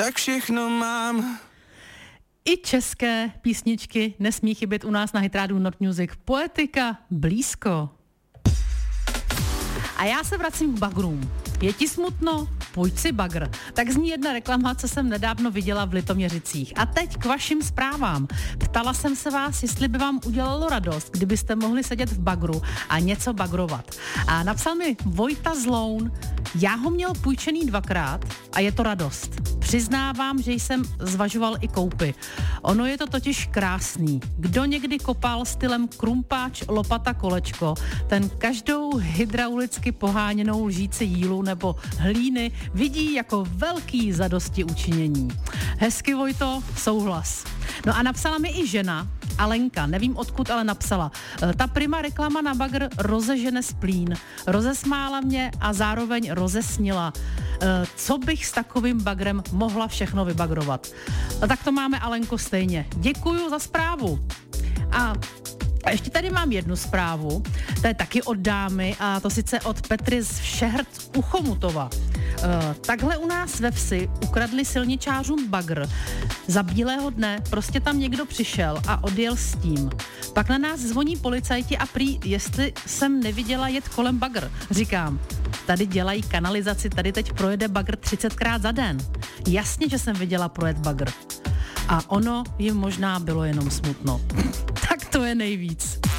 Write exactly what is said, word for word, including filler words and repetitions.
tak všechno mám. I české písničky nesmí chybět u nás na Hitrádiu Not Music. Poetika blízko. A já se vracím k bagrům. Je ti smutno? Pojď si bagr. Tak zní jedna reklama, co jsem nedávno viděla v Litoměřicích. A teď k vašim zprávám. Ptala jsem se vás, jestli by vám udělalo radost, kdybyste mohli sedět v bagru a něco bagrovat. A napsal mi Vojta Zloun, já ho měl půjčený dvakrát a je to radost. Přiznávám, že jsem zvažoval i koupy. Ono je to totiž krásný. Kdo někdy kopal stylem krumpáč, lopata, kolečko, ten každou hydraulicky poháněnou lžíci jílu nebo hlíny vidí jako velký zadosti učinění. Hezky, Vojto, souhlas. No a napsala mi i žena, Alenka, nevím odkud, ale napsala. Ta prima reklama na bagr rozežene splín. Rozesmála mě a zároveň rozesnila. Co bych s takovým bagrem mohla všechno vybagrovat. No tak to máme, Alenko, stejně. Děkuju za zprávu. A A ještě tady mám jednu zprávu, to je taky od dámy, a to sice od Petry z Všehrt u Chomutova. Uh, takhle u nás ve vsi ukradli silničářům bagr. Za bílého dne prostě tam někdo přišel a odjel s tím. Pak na nás zvoní policajti a prý, jestli jsem neviděla jet kolem bagr. Říkám, tady dělají kanalizaci, tady teď projede bagr třicetkrát za den. Jasně, že jsem viděla projet bagr. A ono jim možná bylo jenom smutno. Tak to je nejvíc.